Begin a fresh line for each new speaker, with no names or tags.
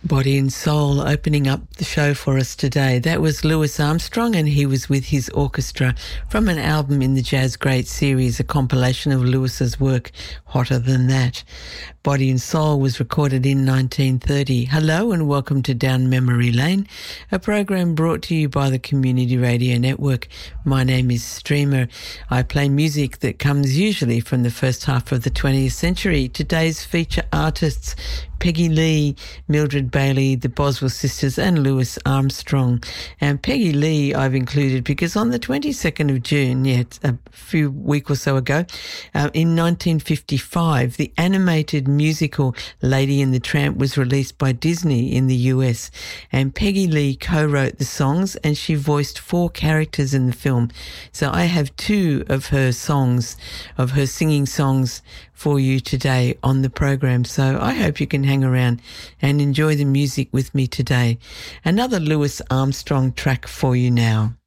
Body and Soul opening up the show for us today. That was Louis Armstrong, and he was with his orchestra from an album in the Jazz Great series, a compilation of Louis's work, Hotter Than That. Body and Soul was recorded in 1930. Hello and welcome to Down Memory Lane, a program brought to you by the Community Radio Network. My name is Streamer. I play music that comes usually from the first half of the 20th century. Today's feature artists: Peggy Lee, Mildred Bailey, the Boswell Sisters and Louis Armstrong. And Peggy Lee I've included because on the 22nd of June, a few week or so ago, in 1955, the animated musical Lady and the Tramp was released by Disney in the US. And Peggy Lee co-wrote the songs and she voiced 4 characters in the film. So I have 2 of her songs, of her singing songs for you today on the program. So I hope you can hang around and enjoy the music with me today. Another Louis Armstrong track for you now.